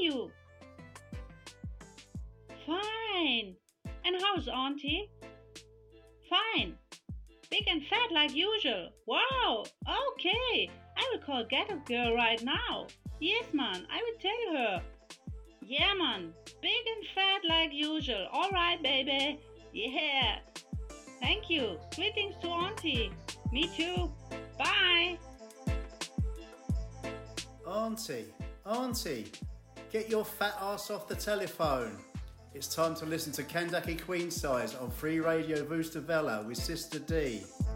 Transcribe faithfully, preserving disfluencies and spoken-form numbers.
you? Fine. And how's Auntie? Fine. Big and fat like usual. Wow. Okay. I will call Get Up Girl right now. Yes, man. I will tell her. Yeah, man. Big and fat like usual. All right, baby. Yeah. Thank you. Greetings to Auntie. Me too. Bye. Auntie, Auntie, get your fat ass off the telephone. It's time to listen to Kandaki Queen Size on Free Radio Vustavella with Sister D.